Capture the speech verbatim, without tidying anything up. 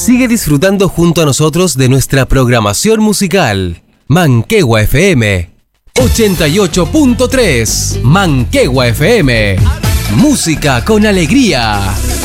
Sigue disfrutando junto a nosotros de nuestra programación musical. Manquehue F M ochenta y ocho punto tres. Manquehue F M. Música con alegría.